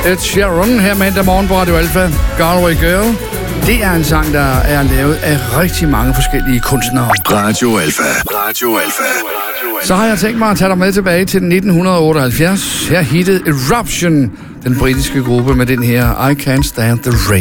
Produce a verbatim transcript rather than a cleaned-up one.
Ed Sheeran her mandag morgen på Radio Alpha. Galway Girl. Det er en sang, der er lavet af rigtig mange forskellige kunstnere. Radio Alpha. Radio Alpha. Så har jeg tænkt mig at tage dig med tilbage til nitten otteoghalvfjerds. Her hittede Eruption, den britiske gruppe, med den her I Can't Stand the Rain.